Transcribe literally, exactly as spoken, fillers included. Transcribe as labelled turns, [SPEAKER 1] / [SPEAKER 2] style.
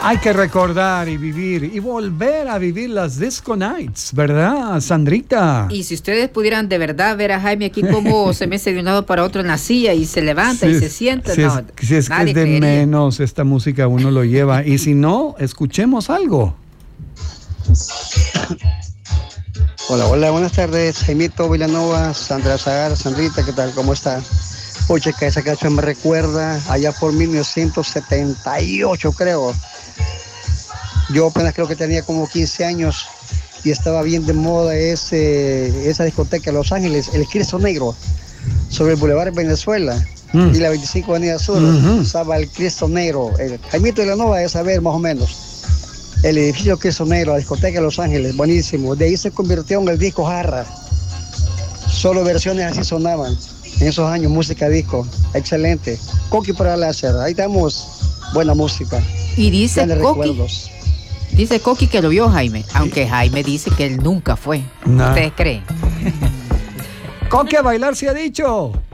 [SPEAKER 1] Hay que recordar y vivir y volver a vivir las Disco Nights, ¿verdad, Sandrita?
[SPEAKER 2] Y si ustedes pudieran de verdad ver a Jaime aquí como se mece de un lado para otro en la silla y se levanta
[SPEAKER 1] si
[SPEAKER 2] y
[SPEAKER 1] es,
[SPEAKER 2] se sienta,
[SPEAKER 1] si
[SPEAKER 2] no,
[SPEAKER 1] es, si es que es de
[SPEAKER 2] creería.
[SPEAKER 1] menos, esta música uno lo lleva. Y si no, escuchemos algo.
[SPEAKER 3] Hola, hola, buenas tardes, Jaimito Villanova, Sandra Zagar, Sandrita, ¿qué tal? ¿Cómo está? Oye, que esa canción me recuerda allá por mil novecientos setenta y ocho, creo. Yo apenas creo que tenía como quince años y estaba bien de moda ese, esa discoteca en Los Ángeles, el Cristo Negro, sobre el Boulevard Venezuela mm. y la veinticinco Avenida Sur. Uh-huh. Estaba el Cristo Negro. El Jaimito Villanova debe saber más o menos. El edificio Cristo Negro, la discoteca de Los Ángeles, buenísimo. De ahí se convirtió en el disco Jarra. Solo versiones así sonaban. En esos años, música disco. Excelente. Coqui para láser. Ahí damos buena música.
[SPEAKER 2] Y dice Coqui, dice Coqui que lo vio Jaime, aunque Jaime dice que él nunca fue. Nah. ¿Ustedes creen?
[SPEAKER 1] Coqui a bailar se ha dicho.